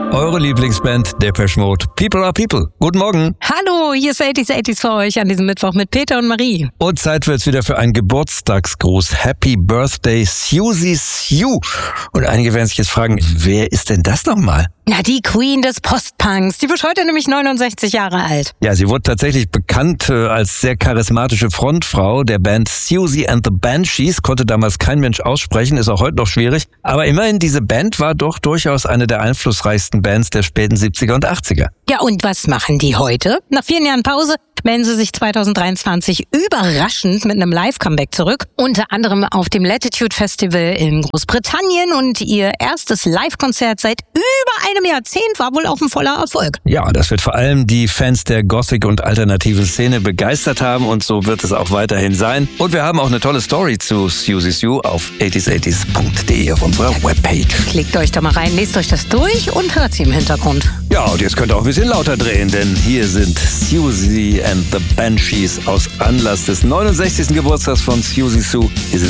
Eure Lieblingsband Depeche Mode, People are People. Guten Morgen. Hallo, hier ist 80s für euch an diesem Mittwoch mit Peter und Marie. Und Zeit wird's wieder für einen Geburtstagsgruß. Happy Birthday, Siouxsie Sioux. Und einige werden sich jetzt fragen, wer ist denn das nochmal? Na, die Queen des Postpunks. Die wird heute nämlich 69 Jahre alt. Ja, sie wurde tatsächlich bekannt als sehr charismatische Frontfrau der Band Siouxsie and the Banshees. Konnte damals kein Mensch aussprechen, ist auch heute noch schwierig. Aber immerhin, diese Band war doch durchaus eine der einflussreichsten Bands der späten 70er und 80er. Ja, und was machen die heute? Nach 4 Jahren Pause melden sie sich 2023 überraschend mit einem Live-Comeback zurück. Unter anderem auf dem Latitude Festival in Großbritannien. Und ihr erstes Live-Konzert seit über einem Jahrzehnt war wohl auch ein voller Erfolg. Ja, das wird vor allem die Fans der Gothic- und alternativen Szene begeistert haben. Und so wird es auch weiterhin sein. Und wir haben auch eine tolle Story zu Siouxsie Sioux auf 80s80s.de auf unserer Webpage. Klickt euch da mal rein, lest euch das durch und hört sie im Hintergrund. Ja, und jetzt könnt ihr auch ein bisschen lauter drehen, denn hier sind Siouxsie and the Banshees aus Anlass des 69. Geburtstags von Siouxsie Sioux.